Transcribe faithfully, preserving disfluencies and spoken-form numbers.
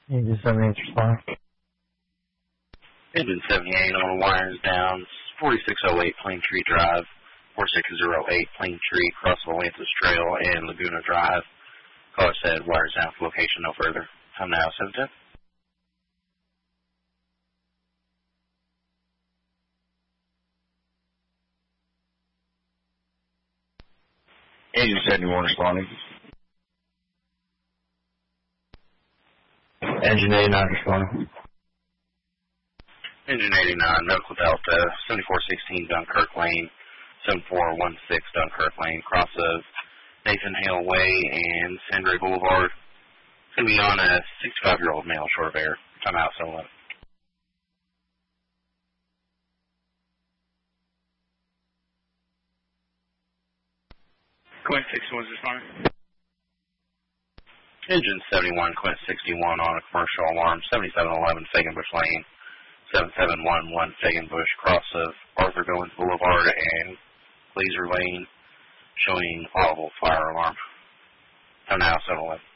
Engine seventy-eight responding. Engine seventy-eight on wires down, forty-six oh eight Plain Tree Drive, forty-six oh eight Plain Tree, across Atlantis Trail and Laguna Drive. Caller said wires down for location no further. Time now, seven ten. Engine seventy-one responding. Engine eighty-nine responding. Engine eighty-nine, Medical Delta, seventy-four sixteen Dunkirk Lane, seventy-four sixteen Dunkirk Lane, cross of Nathan Hale Way and Sandray Boulevard. It's going to be on a sixty-five-year-old male short of air. Time out, seven eleven. Quint sixty-one is responding. Engine seventy-one, Quint sixty-one on a commercial alarm, seventy-seven eleven Faganbush Lane, seventy-seven eleven Faganbush, cross of Arthur Billings Boulevard and Glazer Lane, showing audible fire alarm. Time now, seven eleven.